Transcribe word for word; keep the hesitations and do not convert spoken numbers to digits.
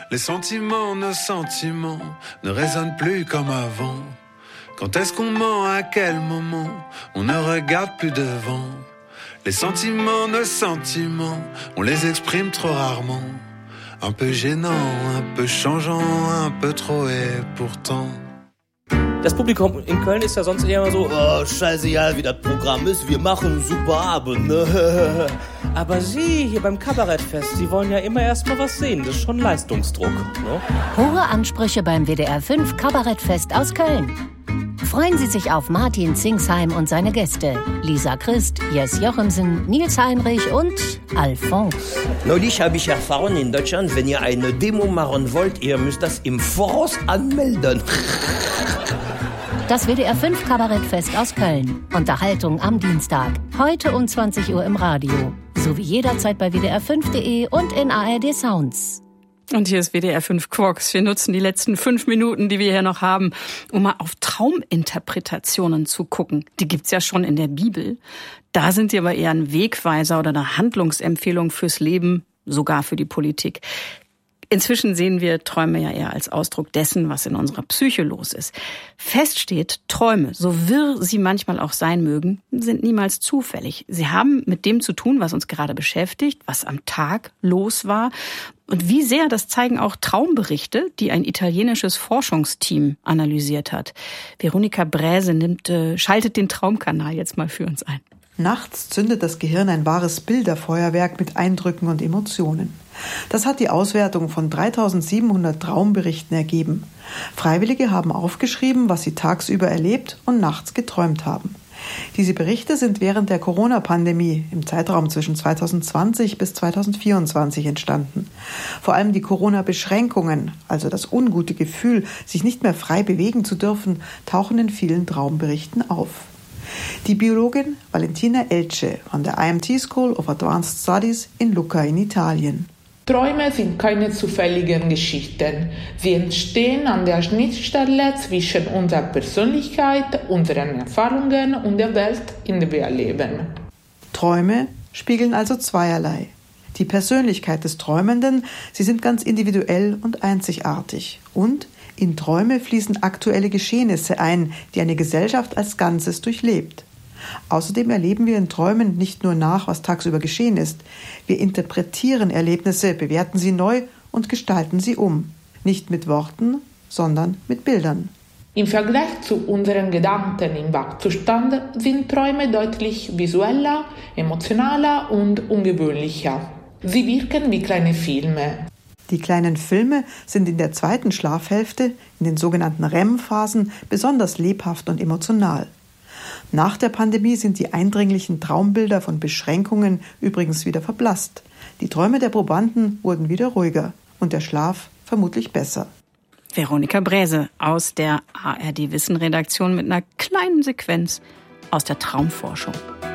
Les sentiments, nos sentiments ne résonnent plus comme avant. Quand est-ce qu'on ment, à quel moment? On ne regarde plus devant. Les sentiments, nos sentiments, on les exprime trop rarement. Un peu gênant, un peu changeant, un peu trop et pourtant. Das Publikum in Köln ist ja sonst eher immer so, oh, scheißegal, wie das Programm ist, wir machen einen super Abend, ne? Aber Sie hier beim Kabarettfest, Sie wollen ja immer erst mal was sehen, das ist schon Leistungsdruck, ne? Hohe Ansprüche beim W D R fünf Kabarettfest aus Köln. Freuen Sie sich auf Martin Zingsheim und seine Gäste. Lisa Christ, Jess Jochemsen, Nils Heinrich und Alphonse. Neulich habe ich erfahren in Deutschland, wenn ihr eine Demo machen wollt, ihr müsst das im Voraus anmelden. Das W D R fünf Kabarettfest aus Köln. Unterhaltung am Dienstag. Heute um zwanzig Uhr im Radio. Sowie jederzeit bei W D R fünf Punkt de und in A R D Sounds. Und hier ist W D R fünf Quarks. Wir nutzen die letzten fünf Minuten, die wir hier noch haben, um mal auf Trauminterpretationen zu gucken. Die gibt's ja schon in der Bibel. Da sind die aber eher ein Wegweiser oder eine Handlungsempfehlung fürs Leben, sogar für die Politik. Inzwischen sehen wir Träume ja eher als Ausdruck dessen, was in unserer Psyche los ist. Fest steht, Träume, so wirr sie manchmal auch sein mögen, sind niemals zufällig. Sie haben mit dem zu tun, was uns gerade beschäftigt, was am Tag los war. Und wie sehr, das zeigen auch Traumberichte, die ein italienisches Forschungsteam analysiert hat. Veronika Bräse nimmt, äh, schaltet den Traumkanal jetzt mal für uns ein. Nachts zündet das Gehirn ein wahres Bilderfeuerwerk mit Eindrücken und Emotionen. Das hat die Auswertung von dreitausendsiebenhundert Traumberichten ergeben. Freiwillige haben aufgeschrieben, was sie tagsüber erlebt und nachts geträumt haben. Diese Berichte sind während der Corona-Pandemie im Zeitraum zwischen zweitausendzwanzig bis zweitausendvierundzwanzig entstanden. Vor allem die Corona-Beschränkungen, also das ungute Gefühl, sich nicht mehr frei bewegen zu dürfen, tauchen in vielen Traumberichten auf. Die Biologin Valentina Elce von der I M T School of Advanced Studies in Lucca in Italien. Träume sind keine zufälligen Geschichten. Sie entstehen an der Schnittstelle zwischen unserer Persönlichkeit, unseren Erfahrungen und der Welt, in der wir leben. Träume spiegeln also zweierlei. Die Persönlichkeit des Träumenden, sie sind ganz individuell und einzigartig. Und in Träume fließen aktuelle Geschehnisse ein, die eine Gesellschaft als Ganzes durchlebt. Außerdem erleben wir in Träumen nicht nur nach, was tagsüber geschehen ist. Wir interpretieren Erlebnisse, bewerten sie neu und gestalten sie um. Nicht mit Worten, sondern mit Bildern. Im Vergleich zu unseren Gedanken im Wachzustand sind Träume deutlich visueller, emotionaler und ungewöhnlicher. Sie wirken wie kleine Filme. Die kleinen Filme sind in der zweiten Schlafhälfte, in den sogenannten R E M-Phasen, besonders lebhaft und emotional. Nach der Pandemie sind die eindringlichen Traumbilder von Beschränkungen übrigens wieder verblasst. Die Träume der Probanden wurden wieder ruhiger und der Schlaf vermutlich besser. Veronika Bräse aus der A R D Wissen Redaktion mit einer kleinen Sequenz aus der Traumforschung.